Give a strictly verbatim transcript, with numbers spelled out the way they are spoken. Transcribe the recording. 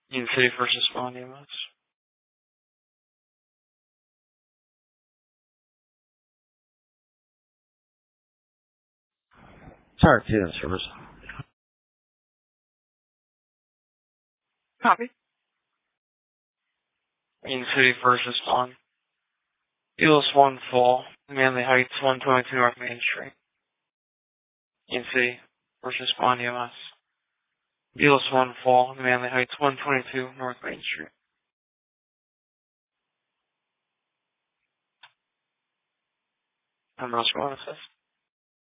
Union City First Respond E M S. Sorry, Field Service. Copy. Union City First Respond. Eagles one Fall, Manly Heights, one twenty-two North Main Street. Union City First Respond E M S. Eagles one Fall, Manly Heights, one twenty-two North Main Street. I'm Roscoe Assist.